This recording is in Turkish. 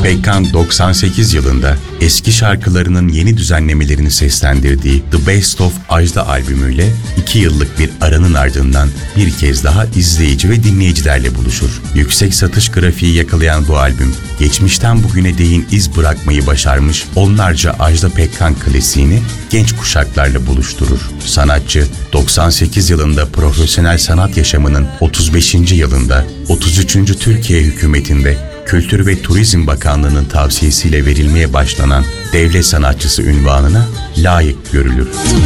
Pekkan 98 yılında eski şarkılarının yeni düzenlemelerini seslendirdiği The Best of Ajda albümüyle 2 yıllık bir aranın ardından bir kez daha izleyici ve dinleyicilerle buluşur. Yüksek satış grafiği yakalayan bu albüm, geçmişten bugüne değin iz bırakmayı başarmış onlarca Ajda Pekkan klasiğini genç kuşaklarla buluşturur. Sanatçı 98 yılında profesyonel sanat yaşamının 35. yılında 33. Türkiye hükümetinde Kültür ve Turizm Bakanlığı'nın tavsiyesiyle verilmeye başlanan devlet sanatçısı unvanına layık görülür.